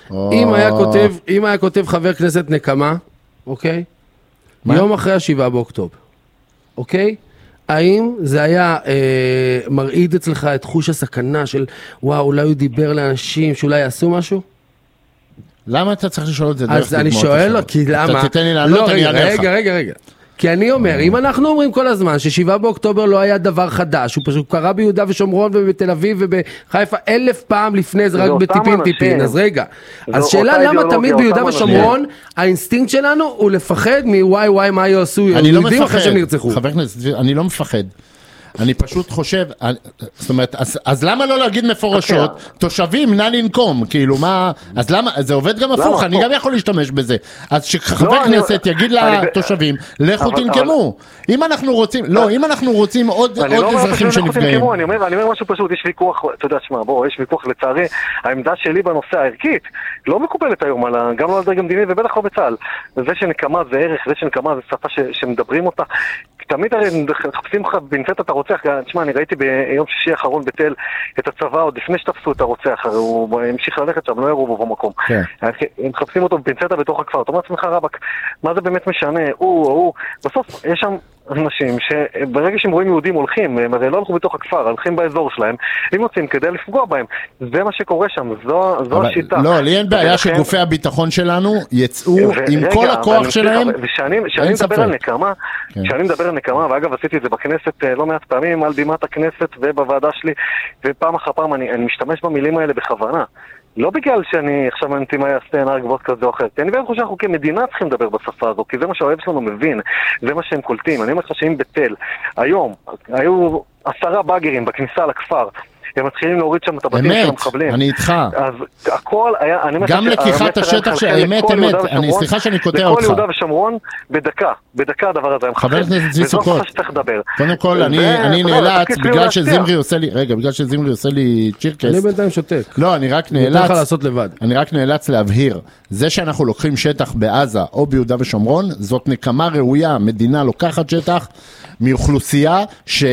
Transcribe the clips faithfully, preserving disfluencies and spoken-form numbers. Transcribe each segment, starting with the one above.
אם היה כותב, אם היה כותב חבר כנסת נקמה, אוקיי? יום אחרי השבעה באוקטובר, אוקיי? האם זה היה אה, מרעיד אצלך את חוש הסכנה של וואו, אולי הוא דיבר לאנשים שאולי יעשו משהו? למה אתה צריך לשאול את זה דרך אז אני שואל, כי למה? אתה תתן לי לענות, אני אענה לך. רגע, רגע, רגע. כי אני אומר, אם אנחנו אומרים כל הזמן ששבעה באוקטובר לא היה דבר חדש, הוא פשוט קרה ביהודה ושומרון ובתל אביב ובחיפה אלף פעם לפני, זה רק בטיפין טיפין, אז רגע. אז שאלה למה תמיד ביהודה ושומרון, האינסטינקט שלנו הוא לפחד מוואי וואי מה יעשו יהודים אחרי שהם נרצחו. חבר הכנסת, אני לא מפחד. אני פשוט חושב, זאת אומרת, אז, אז למה לא להגיד מפורשות, תושבים, נא לנקום, כאילו מה, אז למה, זה עובד גם הפוך, אני גם יכול להשתמש בזה, אז שחבר כנסת יגיד לתושבים, לכו תנקמו, אם אנחנו רוצים, לא, אם אנחנו רוצים עוד אזרחים שנפגעים. אני אומר משהו פשוט, יש ויכוח, אתה יודע, שמה, בוא, יש ויכוח לצערי, העמדה שלי בנושא הערכית, לא מקובלת היום, גם לא על דרג המדיני ובטח לא בצה"ל, זה שנקמה זה ערך, זה שנקמה זה שפה שמדברים אותה, תמיד הרי חפשים לך בנצאת את הרוצח, תשמע, אני ראיתי ביום שישי האחרון בתל את הצבא, עוד לפני שתפסו את הרוצח, הוא המשיך ללכת שם, לא ירו בו במקום. הם חפשים אותו בנצאת בתוך הכפר, אתה אומר לעצמך רבק, מה זה באמת משנה? הוא, הוא, בסוף יש שם אנשים שברגע שהם רואים יהודים הולכים, הם הרי לא הולכו בתוך הכפר, הולכים באזור שלהם, הם יוצאים כדי לפגוע בהם. זה מה שקורה שם, זו, זו השיטה. לא, לי אין בעיה שגופי הביטחון שלנו יצאו עם כל הכוח שלהם. ושאני מדבר על נקמה, שאני מדבר על נקמה, ואגב עשיתי את זה בכנסת לא מעט פעמים, על בימת הכנסת ובוועדה שלי, ופעם אחר פעם אני, אני משתמש במילים האלה בכוונה. לא בגלל שאני עכשיו מנתי מה יעשה נהר גבוהות כזה או אחר, כי אני חושב שאנחנו כמדינה צריכים לדבר בשפה הזו, כי זה מה שהאוהב שלנו מבין, זה מה שהם קולטים. אני אומר לך שאם בתל, היום, היו עשרה בגרים בכניסה לכפר, הם מתחילים להוריד שם את הבתים של המחבלים. אני איתך. אז הכל היה, אני גם לקיחת השטח של האמת, אמת, אני סליחה שאני קוטע אותך. לכל יהודה ושומרון, בדקה, בדקה הדבר הזה. חבר הכנסת צבי סוכות. קודם כל, אני נאלץ, בגלל שזמרי עושה לי, רגע, בגלל שזמרי עושה לי צ'ירקס. אני בינתיים שותק. לא, אני רק נאלץ, אני רק נאלץ להבהיר, זה שאנחנו לוקחים שטח בעזה או ביהודה ושומרון, זאת נקמה ראויה, מדינה לוקחת שטח מאוכלוסייה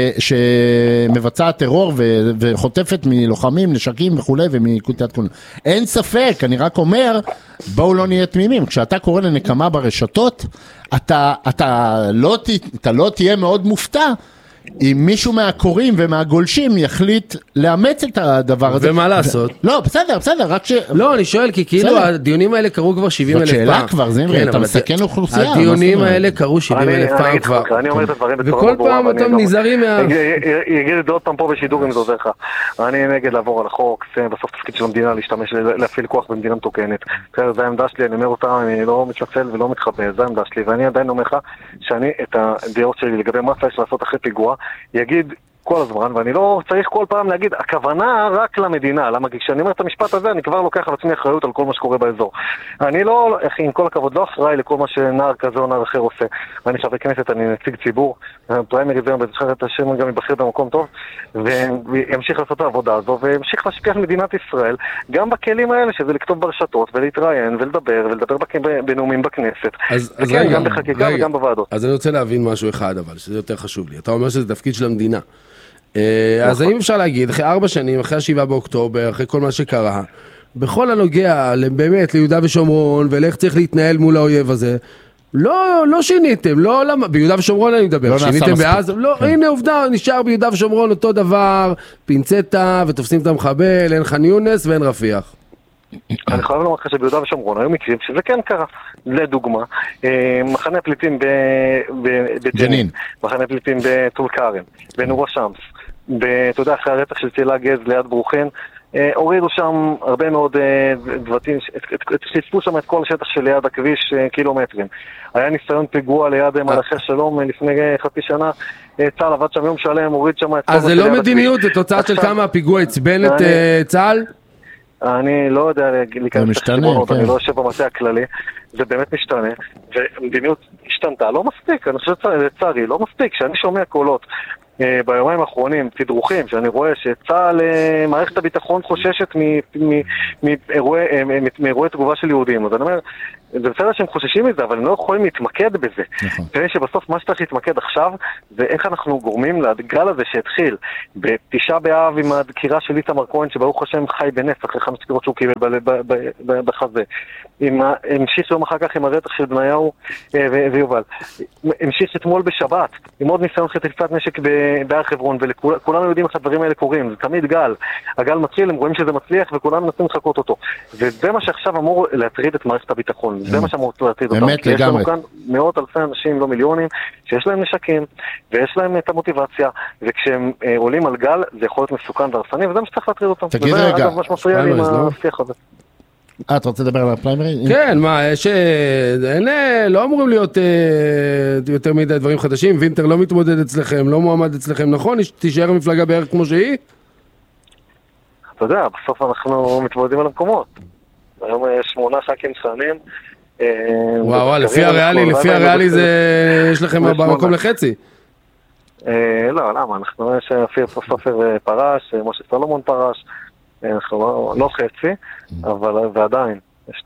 שמבצעת טרור וחוטפת מלוחמים, נשקים וכו' ומקוטיית כולנו. אין ספק, אני רק אומר, בואו לא נהיה תמימים. כשאתה קורא לנקמה ברשתות, אתה, אתה, לא, אתה לא תהיה מאוד מופתע, אם מישהו מהקוראים ומהגולשים יחליט לאמץ את הדבר הזה. ומה לעשות? לא, בסדר, בסדר, רק ש... לא, אני שואל, כי כאילו הדיונים האלה קראו כבר שבעים אלף פעם. זאת שאלה כבר, זמרי, אתה מסכן אוכלוסייה. הדיונים האלה קראו שבעים אלף פעם כבר. אני אומר את הדברים בצורה וכל פעם אתם נזהרים מה... יגיד את זה עוד פעם פה בשידור אם זה עוזר לך. אני נגד לעבור על החוק, בסוף תפקיד של המדינה להשתמש, להפעיל כוח במדינה מתוקנת. זה העמדה שלי, אני אומר אותה, אני לא מתנצל ולא מתחבא, זה העמדה שלי, ואני עדיין אומר לך שאני את הדעות שלי לגבי מה צריך לעשות אחרי פיגוע יגיד כל הזמן, ואני לא צריך כל פעם להגיד, הכוונה רק למדינה, למה? כי כשאני אומר את המשפט הזה, אני כבר לוקח על עצמי אחריות על כל מה שקורה באזור. אני לא, עם כל הכבוד, לא אחראי לכל מה שנער כזה או נער אחר עושה. ואני חבר כנסת, אני נציג ציבור, פריימריז היום בזכרת השם גם יבחר במקום טוב, וימשיך לעשות את העבודה הזו, וימשיך להשפיע על מדינת ישראל, גם בכלים האלה, שזה לכתוב ברשתות, ולהתראיין, ולדבר, ולדבר בנאומים בכנסת. אז, אז וכן, רגע, גם בחקיקה רגע. וגם בוועדות. אז אני רוצה להבין משהו אחד, אבל, שזה יותר חשוב לי. אתה אומר שזה תפקיד של המדינה. אז האם אפשר להגיד, אחרי ארבע שנים, אחרי השבעה באוקטובר, אחרי כל מה שקרה, בכל הנוגע באמת ליהודה ושומרון, ולאיך צריך להתנהל מול האויב הזה, לא, לא שיניתם, לא למה, ביהודה ושומרון אני מדבר, לא שיניתם בעזה, לא, הנה עובדה, נשאר ביהודה ושומרון אותו דבר, פינצטה, ותופסים את המחבל, אין ח'אן יונס ואין רפיח. אני חייב לומר לך שביהודה ושומרון היו מקרים שזה כן קרה. לדוגמה, מחנה פליטים בג'נין, מחנה פליטים בטול כרם, בנור א-שמס, אתה יודע, אחרי הרצח של צאלה גז ליד ברוכין, הורידו שם הרבה מאוד דבטים, חשפו שם את כל השטח שליד הכביש קילומטרים. היה ניסיון פיגוע ליד מלאכי שלום לפני חצי שנה, צה"ל עבד שם יום שלם, הוריד שם את כל אז זה לא מדיניות, זה תוצאה של כמה הפיגוע הצבן את צה"ל? אני לא יודע להיכנס לחשבונות, אני לא יושב במטה הכללי, זה באמת משתנה, ומדיניות השתנתה, לא מספיק, אני חושב לצערי, לא מספיק, כשאני שומע קולות ביומיים האחרונים, תדרוכים, שאני רואה שצה"ל, מערכת הביטחון חוששת מאירועי תגובה של יהודים. אז אני אומר, זה בסדר שהם חוששים מזה, אבל הם לא יכולים להתמקד בזה. כדי שבסוף מה שצריך להתמקד עכשיו, זה איך אנחנו גורמים לגל הזה שהתחיל בתשעה באב עם הדקירה של איתמר כהן, שברוך השם חי בנס אחרי חמש דקירות שהוא קיבל בחזה. המשיך יום אחר כך עם הרצח של בניהו ויובל. המשיך אתמול בשבת, עם עוד ניסיון חטיפת נשק בהר חברון, וכולנו יודעים איך הדברים האלה קורים, זה תמיד גל. הגל מתחיל, הם רואים שזה מצליח, וכולם מנסים לחכות אותו. וזה מה שעכשיו אמור להטריד את מערכת הביטחון. זה מה שאמור להטריד אותם. באמת לגמרי. יש לנו כאן מאות אלפי אנשים, לא מיליונים, שיש להם נשקים, ויש להם את המוטיבציה, וכשהם עולים על גל, זה יכול להיות מסוכן והרסני, וזה מה שצריך להטריד אותם. תגיד רגע. זה מה שמפריע לי עם השיח הזה. אה, אתה רוצה לדבר על הפריימריז? כן, מה, יש... אין, לא אמורים להיות יותר מדי דברים חדשים, וינטר לא מתמודד אצלכם, לא מועמד אצלכם, נכון? תישאר המפלגה בערך כמו שהיא? אתה יודע, בסוף אנחנו מתמודדים על המקומות. היום יש שמונה ח"כים מכהנים. וואו, וואו, לפי הריאלי, לפי הריאלי זה... יש לכם במקום לחצי. לא, למה? אנחנו יש אפילו סופר פרש, משה סולומון פרש, אנחנו לא חצי, אבל ועדיין, יש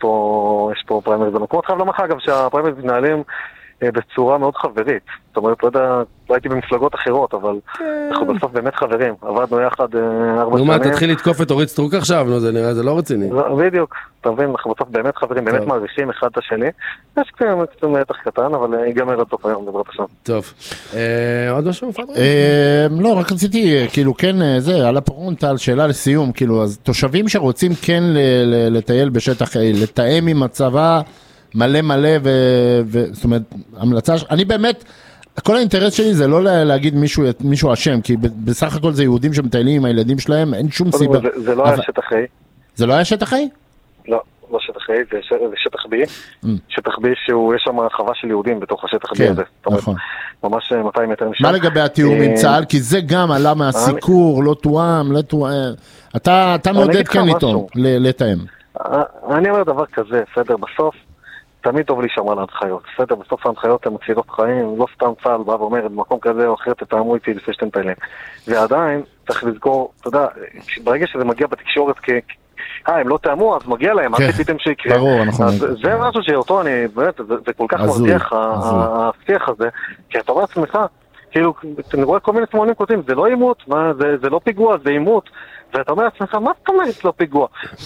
פה פריימריז במקומות. חייב לומר אגב שהפריימריז מתנהלים בצורה מאוד חברית. זאת אומרת, לא יודע, לא הייתי במפלגות אחרות, אבל אנחנו בסוף באמת חברים. עבדנו יחד ארבע שנים. נו מה, תתחיל לתקוף את אורית סטרוק עכשיו? נו, זה נראה, זה לא רציני. בדיוק, אתה מבין, אנחנו בסוף באמת חברים, באמת מעריכים אחד את השני. יש קצת מתח קטן, אבל ייגמר עד סוף היום, בעזרת השם. טוב. עוד משהו, פאדרי? לא, רק רציתי, כאילו, כן, זה, על הפרונטל, שאלה לסיום, כאילו, אז תושבים שרוצים כן לטייל בשטח, לתאם עם הצבא, מלא מלא, זאת אומרת, המלצה, אני באמת, כל האינטרס שלי זה לא להגיד מישהו, מישהו אשם, כי בסך הכל זה יהודים שמטיילים עם הילדים שלהם, אין שום סיבה. זה לא היה שטח A. זה לא היה שטח A? לא, לא שטח A, זה שטח B. שטח B שהוא, יש שם הרחבה של יהודים בתוך השטח B הזה. נכון. ממש מאתיים מטר משם. מה לגבי התיאום עם צה"ל? כי זה גם עלה מהסיקור, לא תואם, לא תואם. אתה מעודד כן איתו, לתאם. אני אומר דבר כזה, בסדר, בסוף, תמיד טוב להישמע להנחיות. בסדר, בסוף ההנחיות הן מצילות חיים, לא סתם צה"ל בא ואומר, במקום כזה או אחר תתאמו איתי לפני שאתם טיילים. ועדיין, צריך לזכור, אתה יודע, ברגע שזה מגיע בתקשורת כ... אה, הם לא תאמו, אז מגיע להם, מה ציפיתם שיקרה? ברור, אנחנו... זה משהו שאותו אני, באמת, זה כל כך מרתיח, השיח הזה, כי אתה רואה עצמך, כאילו, אני רואה כל מיני תמונים כותבים, זה לא אימות, זה לא פיגוע, זה אימות, ואתה אומר לעצמך, מה זאת אומרת לא פיגוע?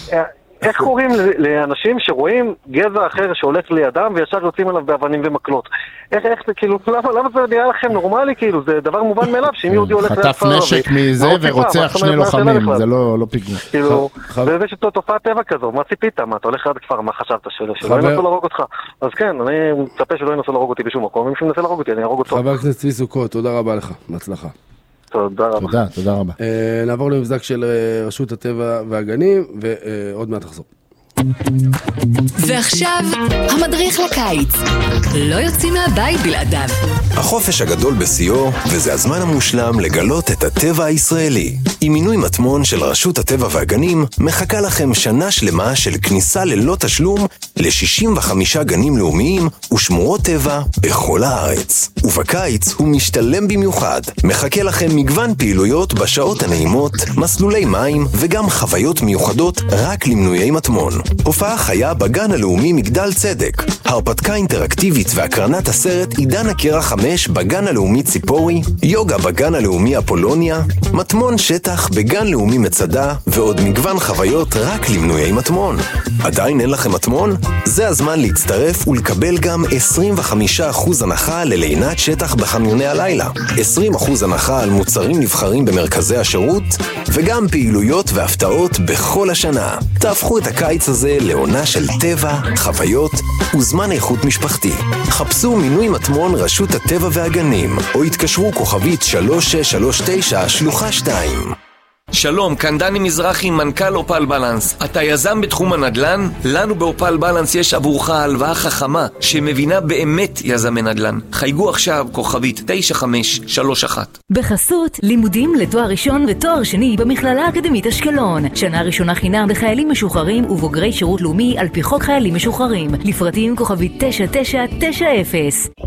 איך קוראים לאנשים שרואים גזע אחר שהולך לידם וישר יוצאים עליו באבנים ומקלות? איך, איך, כאילו, למה, למה זה נראה לכם נורמלי? כאילו, זה דבר מובן מאליו, שאם יהודי הולך ליד חטף נשק מזה ורוצח שני לוחמים, זה לא פיגוע. כאילו, זה שזו תופעת טבע כזו, מה ציפית? מה, אתה הולך ליד כפר, מה חשבת? שלא ינסו להרוג אותך. אז כן, אני מצפה שלא ינסו להרוג אותי בשום מקום, אם שמנסה להרוג אותי, אני ארוג אותו. חבר הכנסת צבי סוכות, תודה רבה לך, בהצלחה. תודה רבה. תודה, תודה רבה. נעבור למבזק של רשות הטבע והגנים, ועוד מעט תחזור. ועכשיו, המדריך לקיץ. לא יוצאים מהבית בלעדיו. החופש הגדול בשיאו, וזה הזמן המושלם לגלות את הטבע הישראלי. עם מינוי מטמון של רשות הטבע והגנים, מחכה לכם שנה שלמה של כניסה ללא תשלום ל-שישים וחמישה גנים לאומיים ושמורות טבע בכל הארץ. ובקיץ הוא משתלם במיוחד. מחכה לכם מגוון פעילויות בשעות הנעימות, מסלולי מים וגם חוויות מיוחדות רק למנויי מטמון. הופעה חיה בגן הלאומי מגדל צדק, הרפתקה אינטראקטיבית והקרנת הסרט עידן הקרח חמש בגן הלאומי ציפורי, יוגה בגן הלאומי אפולוניה, מטמון שטח בגן לאומי מצדה ועוד מגוון חוויות רק למנויי מטמון. עדיין אין לכם מטמון? זה הזמן להצטרף ולקבל גם עשרים וחמישה אחוז הנחה ללינת שטח בחניוני הלילה, עשרים אחוז הנחה על מוצרים נבחרים במרכזי השירות וגם פעילויות והפתעות בכל השנה. תהפכו את הקיץ הזה לעונה של טבע, חוויות וזמן איכות משפחתי. חפשו מינוי מטמון רשות הטבע והגנים או התקשרו כוכבית שלוש שש שלוש תשע שלוחה שתיים. שלום, כאן דני מזרחי, מנכ"ל אופל בלנס. אתה יזם בתחום הנדל"ן? לנו באופל בלנס יש עבורך הלוואה חכמה שמבינה באמת יזמי נדל"ן. חייגו עכשיו כוכבית תשע חמש שלוש אחת. בחסות, לימודים לתואר ראשון ותואר שני במכללה האקדמית אשקלון. שנה ראשונה חינם לחיילים משוחררים ובוגרי שירות לאומי על פי חוק חיילים משוחררים. לפרטים כוכבית תשע תשע תשע אפס.